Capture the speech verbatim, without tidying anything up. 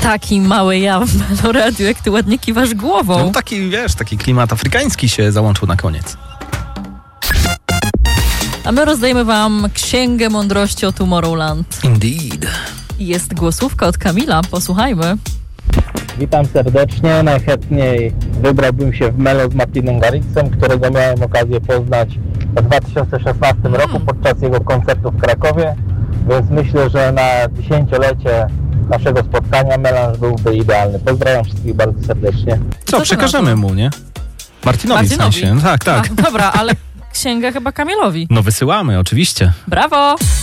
Taki mały ja w Meloradiu, jak ty ładnie kiwasz głową. No taki, wiesz, taki klimat afrykański się załączył na koniec. A my rozdajemy wam Księgę Mądrości o Tomorrowland. Indeed. Jest głosówka od Kamila, posłuchajmy. Witam serdecznie. Najchętniej wybrałbym się w Melo z Martinem Garrixem, którego miałem okazję poznać w dwa tysiące szesnastym roku podczas jego koncertu w Krakowie, więc myślę, że na dziesięciolecie naszego spotkania melanż byłby idealny. Pozdrawiam wszystkich bardzo serdecznie. Co, Co przekażemy mu, nie? Martinowi, Martinowi. w sensie. No, tak, tak. A, dobra, ale księga chyba Kamilowi. No wysyłamy, oczywiście. Brawo!